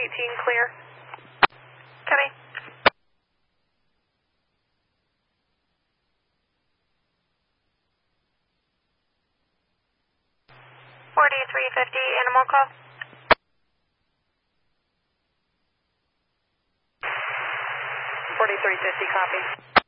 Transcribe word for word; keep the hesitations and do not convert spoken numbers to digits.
eighteen clear. Copy. forty-three fifty, animal call. forty-three fifty, copy.